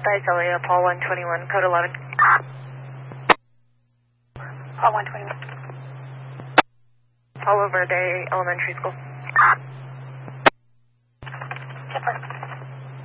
Visalia, Paul 121, code 11. Paul 121. Palo Verde Elementary School. Chipper.